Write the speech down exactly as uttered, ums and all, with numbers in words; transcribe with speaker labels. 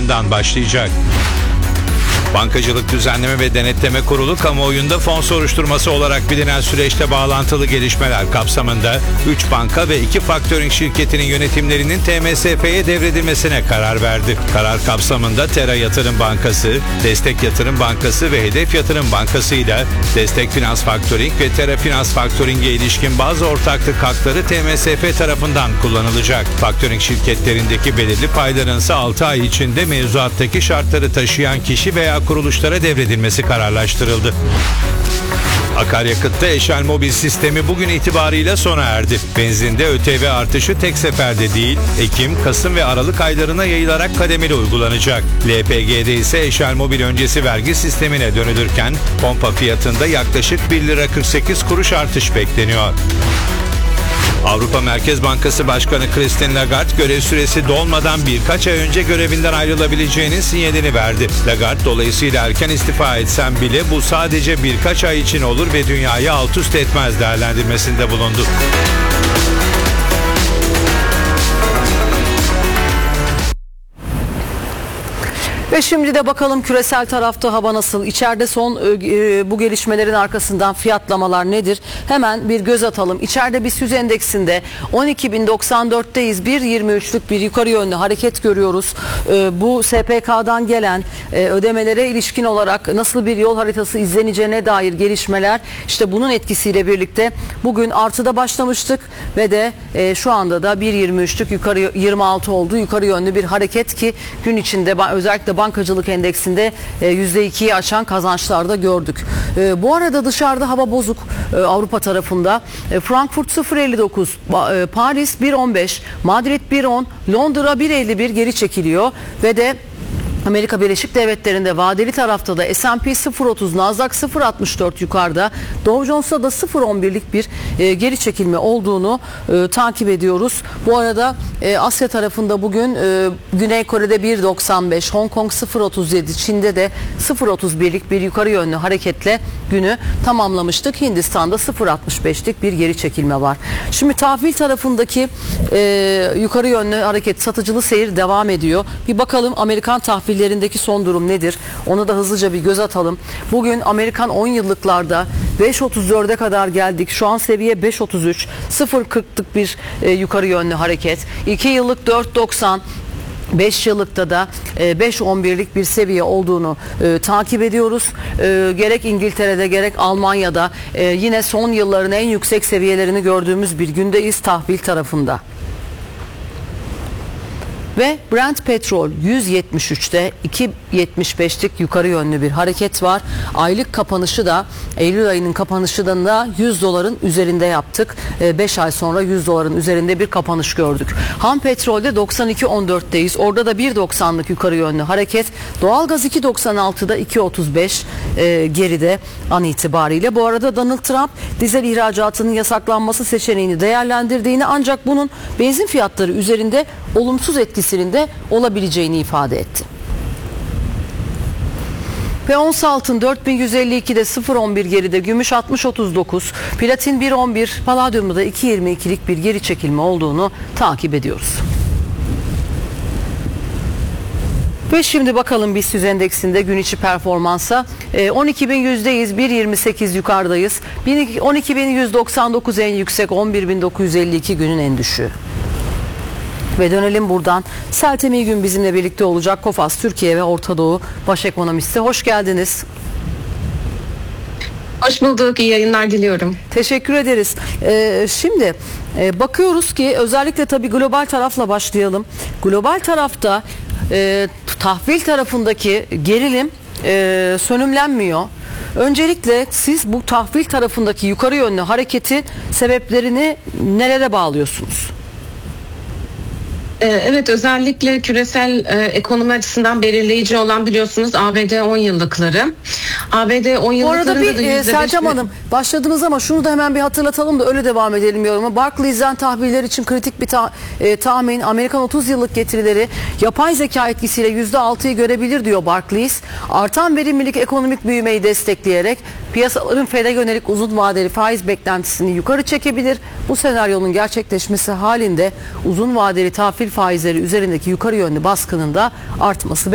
Speaker 1: tarafından başlayacak. Bankacılık Düzenleme ve Denetleme Kurulu kamuoyunda fon soruşturması olarak bilinen süreçte bağlantılı gelişmeler kapsamında üç banka ve iki faktöring şirketinin yönetimlerinin T M S F'ye devredilmesine karar verdi. Karar kapsamında Tera Yatırım Bankası, Destek Yatırım Bankası ve Hedef Yatırım Bankası ile Destek Finans Faktöring ve Tera Finans Faktöring'e ilişkin bazı ortaklık hakları T M S F tarafından kullanılacak. Faktöring şirketlerindeki belirli payların ise altı ay içinde mevzuattaki şartları taşıyan kişi veya kuruluşlara devredilmesi kararlaştırıldı. Akaryakıtta Eşel Mobil sistemi bugün itibarıyla sona erdi. Benzinde ÖTV artışı tek seferde değil, Ekim, Kasım ve Aralık aylarına yayılarak kademeli uygulanacak. L P G'de ise Eşel Mobil öncesi vergi sistemine dönülürken pompa fiyatında yaklaşık bir lira kırk sekiz kuruş artış bekleniyor. Avrupa Merkez Bankası Başkanı Christine Lagarde görev süresi dolmadan birkaç ay önce görevinden ayrılabileceğinin sinyalini verdi. Lagarde dolayısıyla erken istifa etsem bile bu sadece birkaç ay için olur ve dünyayı alt üst etmez değerlendirmesinde bulundu.
Speaker 2: Ve şimdi de bakalım küresel tarafta hava nasıl? İçeride son e, bu gelişmelerin arkasından fiyatlamalar nedir? Hemen bir göz atalım. İçeride BIST endeksinde on iki bin doksan dörtteyiz. bir virgül yirmi üçlük bir yukarı yönlü hareket görüyoruz. E, bu S P K'dan gelen e, ödemelere ilişkin olarak nasıl bir yol haritası izleneceğine dair gelişmeler, işte bunun etkisiyle birlikte bugün artıda başlamıştık ve de e, şu anda da bir virgül yirmi üçlük yukarı yirmi altı oldu. Yukarı yönlü bir hareket ki gün içinde özellikle bankacılık endeksinde yüzde ikiyi aşan kazançlarda gördük. E, bu arada dışarıda hava bozuk e, Avrupa tarafında. E, Frankfurt sıfır virgül elli dokuz, e, Paris bir virgül on beş, Madrid bir virgül on, Londra bir virgül elli bir geri çekiliyor ve de Amerika Birleşik Devletleri'nde vadeli tarafta da S and P sıfır virgül otuz, Nasdaq sıfır virgül altmış dört yukarıda, Dow Jones'ta da sıfır virgül on birlik bir e, geri çekilme olduğunu e, takip ediyoruz. Bu arada e, Asya tarafında bugün e, Güney Kore'de bir virgül doksan beş, Hong Kong sıfır virgül otuz yedi, Çin'de de sıfır virgül otuz birlik bir yukarı yönlü hareketle günü tamamlamıştık. Hindistan'da sıfır virgül altmış beşlik bir geri çekilme var. Şimdi tahvil tarafındaki e, yukarı yönlü hareket, satıcılı seyir devam ediyor. Bir bakalım Amerikan tahvil lerindeki son durum nedir? Onu da hızlıca bir göz atalım. Bugün Amerikan on yıllıklarda beş virgül otuz dörde kadar geldik. Şu an seviye beş virgül otuz üç, sıfır virgül kırklık bir e, yukarı yönlü hareket. iki yıllık dört virgül doksan, beş yıllıkta da beş virgül on birlik bir seviye olduğunu e, takip ediyoruz. E, gerek İngiltere'de gerek Almanya'da e, yine son yılların en yüksek seviyelerini gördüğümüz bir gündeyiz tahvil tarafında. Ve Brent petrol yüz yetmiş üçte iki virgül yetmiş beşlik yukarı yönlü bir hareket var. Aylık kapanışı da Eylül ayının kapanışından da yüz doların üzerinde yaptık. beş ay sonra yüz doların üzerinde bir kapanış gördük. Ham petrolde doksan iki virgül on dörtteyiz. Orada da bir virgül doksanlık yukarı yönlü hareket. Doğalgaz iki virgül doksan altıda iki virgül otuz beş e, geride an itibariyle. Bu arada Donald Trump dizel ihracatının yasaklanması seçeneğini değerlendirdiğini, ancak bunun benzin fiyatları üzerinde olumsuz etkisinin de olabileceğini ifade etti. Ve ons altın dört bin yüz elli ikide sıfır virgül on bir geride, gümüş altmış virgül otuz dokuz, platin bir virgül on bir, paladyumda da iki virgül yirmi ikilik bir geri çekilme olduğunu takip ediyoruz. Ve şimdi bakalım BIST endeksinde gün içi performansa. on iki bin yüzdeyiz, bir virgül yirmi sekiz yukarıdayız. on iki bin yüz doksan dokuz en yüksek, on bir bin dokuz yüz elli iki günün en düşüğü. Ve dönelim buradan. Seltem İyigün bizimle birlikte olacak. Kofas Türkiye ve Orta Doğu Baş Ekonomisti. Hoş geldiniz.
Speaker 3: Hoş bulduk. İyi yayınlar diliyorum.
Speaker 2: Teşekkür ederiz. Ee, şimdi e, bakıyoruz ki özellikle tabii global tarafla başlayalım. Global tarafta e, tahvil tarafındaki gerilim e, sönümlenmiyor. Öncelikle siz bu tahvil tarafındaki yukarı yönlü hareketin sebeplerini nelere bağlıyorsunuz?
Speaker 3: Evet, özellikle küresel e, ekonomi açısından belirleyici olan biliyorsunuz A B D on yıllıkları. A B D on yıllıklarında
Speaker 2: da bir e, Seltem Hanım başladınız ama şunu da hemen bir hatırlatalım da öyle devam edelim yoruma. Barclays'den tahviller için kritik bir ta, e, tahmin. Amerikan otuz yıllık getirileri yapay zeka etkisiyle yüzde altıyı görebilir diyor Barclays. Artan verimlilik ekonomik büyümeyi destekleyerek piyasaların Fed'e yönelik uzun vadeli faiz beklentisini yukarı çekebilir. Bu senaryonun gerçekleşmesi halinde uzun vadeli tahvil faizleri üzerindeki yukarı yönlü baskının da artması